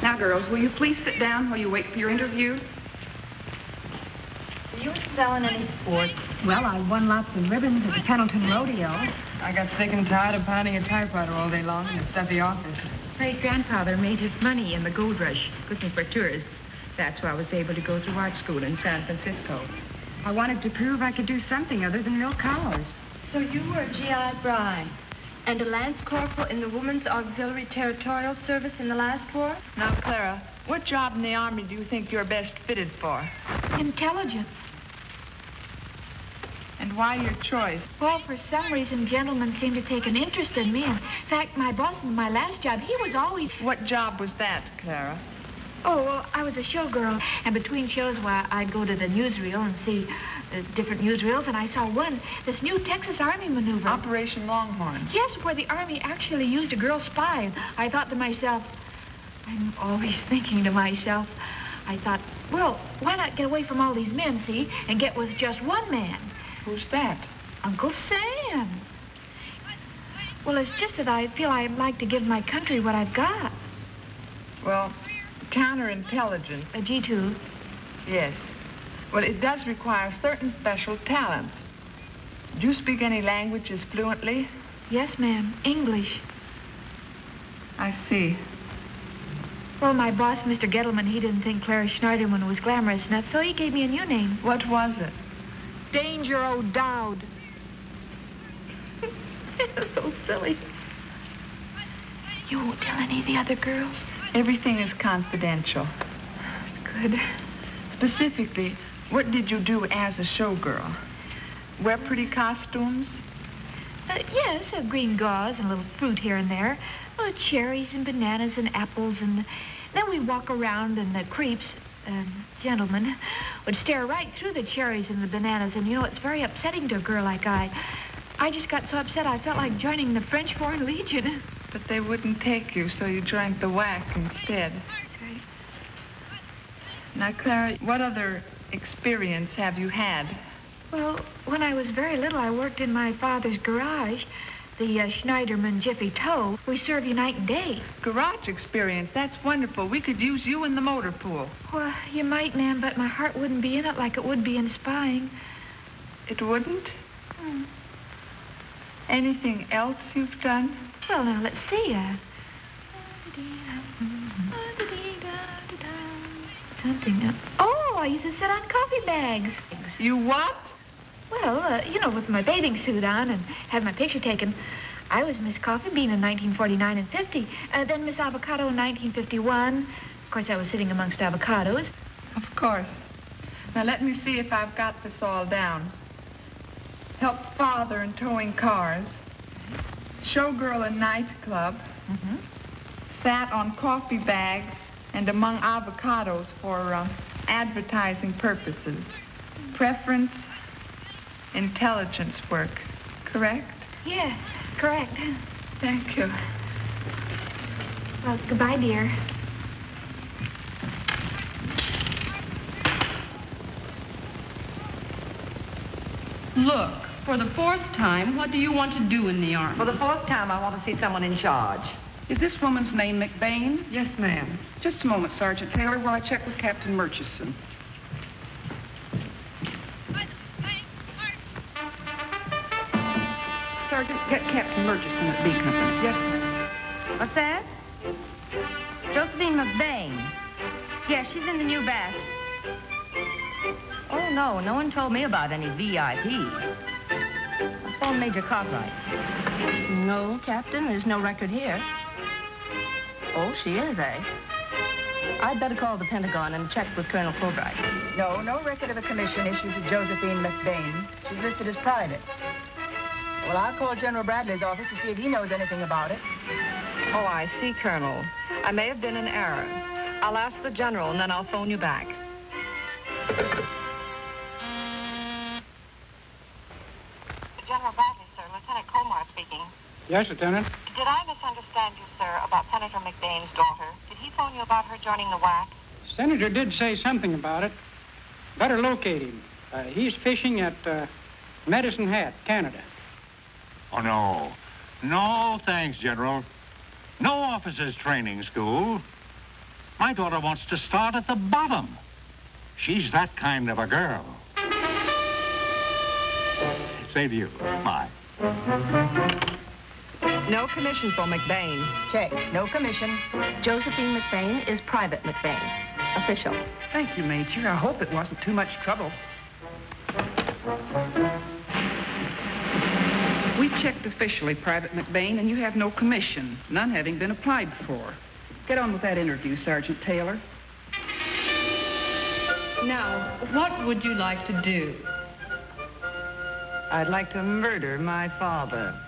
Now, girls, will you please sit down while you wait for your interview? Are you selling any sports? Well, I won lots of ribbons at the Pendleton Rodeo. I got sick and tired of pounding a typewriter all day long in a stuffy office. Great-grandfather made his money in the gold rush, looking for tourists. That's why I was able to go to art school in San Francisco. I wanted to prove I could do something other than milk cows. So you were a GI bride and a lance corporal in the Women's Auxiliary Territorial Service in the last war? Now, Clara, what job in the Army do you think you're best fitted for? Intelligence. And why your choice? Well, for some reason, gentlemen seem to take an interest in me. In fact, my boss in my last job, he was always... What job was that, Clara? Oh, well, I was a showgirl. And between shows, well, I'd go to the newsreel and see different newsreels. And I saw one, this new Texas Army maneuver. Operation Longhorn. Yes, where the Army actually used a girl spy. I thought to myself, I'm always thinking to myself, I thought, well, why not get away from all these men, see, and get with just one man? Who's that? Uncle Sam. Well, it's just that I feel I'd like to give my country what I've got. Well, counterintelligence. A G2. Yes. Well, it does require certain special talents. Do you speak any languages fluently? Yes, ma'am. English. I see. Well, my boss, Mr. Gettleman, he didn't think Clara Schneiderman was glamorous enough, so he gave me a new name. What was it? Danger O'Dowd. So silly. You won't tell any of the other girls? Everything is confidential. That's good. Specifically, what did you do as a showgirl? Wear pretty costumes? Yes, green gauze and a little fruit here and there. Cherries and bananas and apples, and then we walk around and the creeps, gentlemen, would stare right through the cherries and the bananas, and you know, it's very upsetting to a girl like I just got so upset I felt like joining the French Foreign Legion. But they wouldn't take you, so you joined the WAC instead. That's right. Now, Clara, what other experience have you had? Well, when I was very little, I worked in my father's garage, the Schneiderman Jiffy Tow. We serve you night and day. Garage experience, that's wonderful. We could use you in the motor pool. Well, you might, ma'am, but my heart wouldn't be in it like it would be in spying. It wouldn't? Anything else you've done? Well, now, let's see. Something. Oh, I used to sit on coffee bags. You what? Well, you know, with my bathing suit on and have my picture taken. I was Miss Coffee Bean in 1949 and 50. Then Miss Avocado in 1951. Of course, I was sitting amongst avocados. Of course. Now, let me see if I've got this all down. Helped father in towing cars. Showgirl in nightclub. Sat on coffee bags and among avocados for advertising purposes. Preference, intelligence work. Correct? Yes, correct. Thank you. Well, goodbye, dear. Look, for the fourth time, what do you want to do in the Army? For the fourth time, I want to see someone in charge. Is this woman's name McBain? Yes, ma'am. Just a moment, Sergeant Taylor, while I check with Captain Murchison. Sergeant, get Captain Murchison at B Company. Yes, ma'am. What's that? Josephine McBain. Yes, she's in the new bath. Oh, no one told me about any VIP. I phoned Major Cartwright. No, Captain, there's no record here. Oh, she is, eh? I'd better call the Pentagon and check with Colonel Fulbright. No record of a commission issued to Josephine McBain. She's listed as private. Well, I'll call General Bradley's office to see if he knows anything about it. Oh, I see, Colonel. I may have been in error. I'll ask the general, and then I'll phone you back. General Bradley, sir. Lieutenant Colmar speaking. Yes, Lieutenant. Did I misunderstand you, sir, about Senator McBain's daughter? Did he phone you about her joining the WAC? Senator did say something about it. Better locate him. He's fishing at Medicine Hat, Canada. Oh, no. No, thanks, General. No officers' training school. My daughter wants to start at the bottom. She's that kind of a girl. Say to you, bye. No commission for McBain. Check. No commission. Josephine McBain is Private McBain. Official. Thank you, Major. I hope it wasn't too much trouble. We checked officially, Private McBain, and you have no commission, none having been applied for. Get on with that interview, Sergeant Taylor. Now, what would you like to do? I'd like to murder my father.